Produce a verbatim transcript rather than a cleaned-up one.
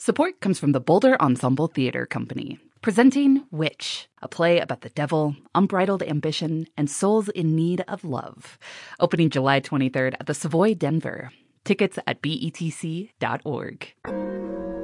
Support comes from the Boulder Ensemble Theater Company, presenting Witch, a play about the devil, unbridled ambition, and souls in need of love. Opening July twenty-third at the Savoy Denver. Tickets at B E T C dot org.